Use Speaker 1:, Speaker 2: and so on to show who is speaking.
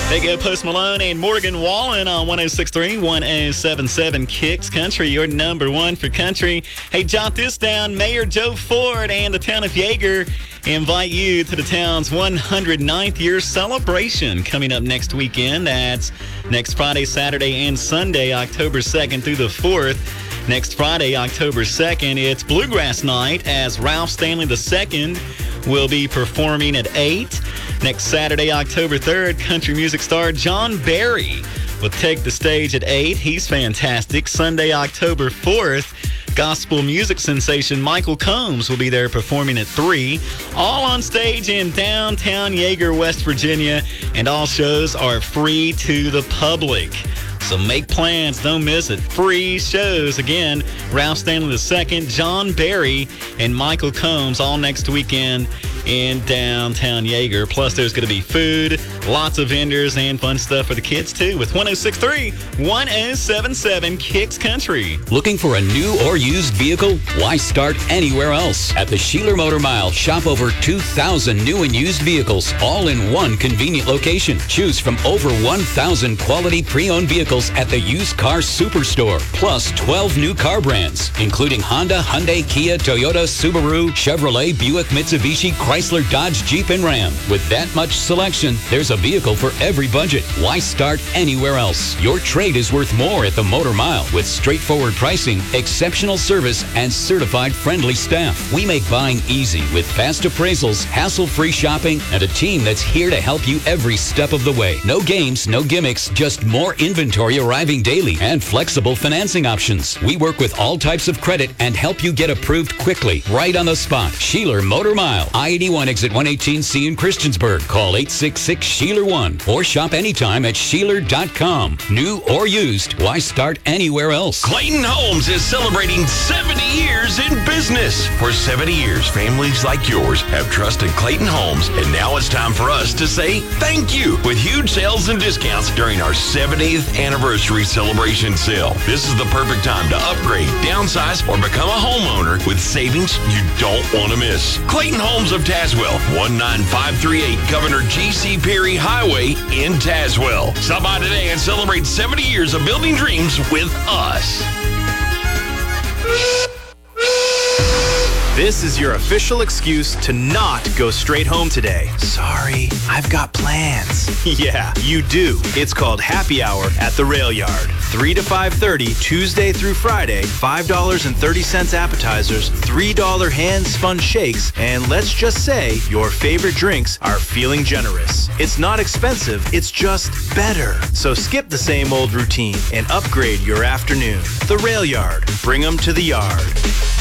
Speaker 1: They go Post Malone and Morgan Wallen on 106.3, 107.7 Kicks Country, your number one for country. Hey, jot this down. Mayor Joe Ford and the town of Yeager invite you to the town's 109th year celebration coming up next weekend. That's next Friday, Saturday, and Sunday, October 2nd through the 4th. Next Friday, October 2nd, it's Bluegrass Night as Ralph Stanley II will be performing at 8. Next Saturday, October 3rd, country music star John Barry will take the stage at 8. He's fantastic. Sunday, October 4th, gospel music sensation Michael Combs will be there performing at 3. All on stage in downtown Yeager, West Virginia, and all shows are free to the public. So make plans. Don't miss it. Free shows. Again, Ralph Stanley II, John Barry, and Michael Combs all next weekend in downtown Yeager. Plus, there's going to be food, lots of vendors, and fun stuff for the kids, too, with 106.3, 107.7 Kicks Country.
Speaker 2: Looking for a new or used vehicle? Why start anywhere else? At the Sheeler Motor Mile, shop over 2,000 new and used vehicles, all in one convenient location. Choose from over 1,000 quality pre-owned vehicles at the Used Car Superstore, plus 12 new car brands, including Honda, Hyundai, Kia, Toyota, Subaru, Chevrolet, Buick, Mitsubishi, Chrysler, Dodge, Jeep, and Ram. With that much selection, there's a vehicle for every budget. Why start anywhere else? Your trade is worth more at the Motor Mile with straightforward pricing, exceptional service, and certified friendly staff. We make buying easy with fast appraisals, hassle-free shopping, and a team that's here to help you every step of the way. No games, no gimmicks, just more inventory arriving daily and flexible financing options. We work with all types of credit and help you get approved quickly, right on the spot. Sheeler Motor Mile, I-81 exit 118C in Christiansburg. Call 866-SHEELER1 or shop anytime at Sheeler.com. New or used, why start anywhere else?
Speaker 3: Clayton Homes is celebrating 70 years in business. For 70 years, families like yours have trusted Clayton Homes, and now it's time for us to say thank you with huge sales and discounts during our 70th anniversary celebration sale. This is the perfect time to upgrade, downsize, or become a homeowner with savings you don't want to miss. Clayton Homes of Tazewell, 19538 Governor G.C. Perry Highway in Tazewell. Stop by today and celebrate 70 years of building dreams with us.
Speaker 4: This is your official excuse to not go straight home today. Sorry, I've got plans. Yeah, you do. It's called Happy Hour at the Rail Yard. 3 to 5:30, Tuesday through Friday, $5.30 appetizers, $3 hand-spun shakes, and let's just say your favorite drinks are feeling generous. It's not expensive, it's just better. So skip the same old routine and upgrade your afternoon. The Rail Yard. Bring 'em to the yard.